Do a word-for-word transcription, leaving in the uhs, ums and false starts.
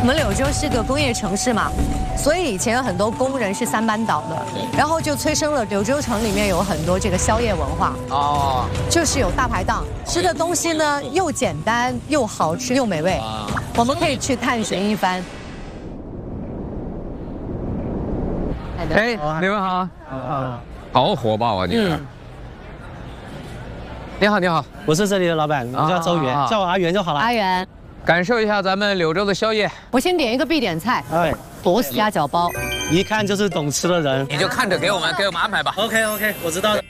们柳州是个工业城市嘛，所以以前有很多工人是三班倒的，然后就催生了柳州城里面有很多这个宵夜文化。哦，就是有大排档，吃的东西呢又简单又好吃又美味，我们可以去探寻一番。 哎，你们好，好，好火爆啊！你们。你好，你好， 我是这里的老板，我叫周元，叫我阿元就好了。 阿元。 感受一下咱们柳州的宵夜。 我先点一个必点菜， 哎， 螺丝鸭脚包， 一看就是懂吃的人。 你就看着给我们给我们安排吧。 OK OK， 我知道了。